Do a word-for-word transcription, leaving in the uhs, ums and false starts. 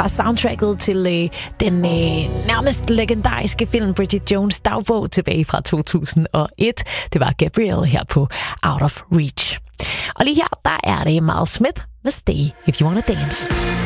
fra soundtracket til øh, den øh, nærmest legendariske film Bridget Jones' dagbog tilbage fra to tusind og et. Det var Gabrielle her på Out of Reach. Og lige her, der er det Miles Smith med Stay If You Wanna Dance.